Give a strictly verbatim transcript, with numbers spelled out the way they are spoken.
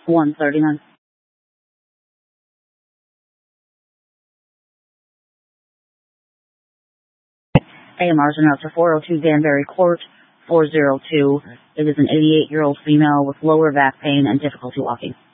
one thirty-nine. A M Rs are now to four oh two Danbury Court, four oh two. It is an eighty-eight-year-old female with lower back pain and difficulty walking.